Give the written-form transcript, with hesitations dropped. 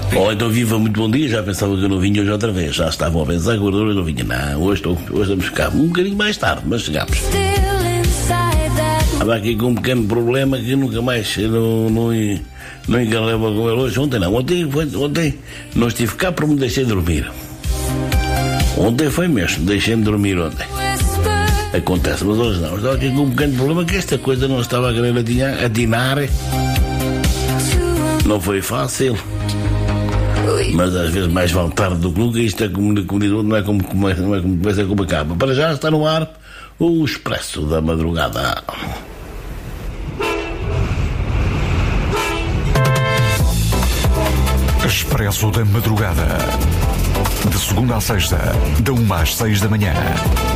Ou então viva muito bom dia, já pensava que eu não vinha hoje outra vez. Já estavam a pensar que hoje não vinha. Não, hoje estamos cá um bocadinho mais tarde, mas chegamos. Estava aqui com um pequeno problema que nunca mais não engaleva com ele hoje. Ontem não, ontem não estive cá porque me deixei dormir. Ontem foi mesmo, deixei-me dormir ontem. Acontece, mas hoje não. Estava aqui com um pequeno problema que esta coisa não estava a querer atinar. Não foi fácil. Mas às vezes mais vale tarde do que nunca. Isto é como não é como começa, é como acaba. Para já está no ar o Expresso da Madrugada. Expresso da Madrugada. De segunda à sexta, da 1 às 6 da manhã.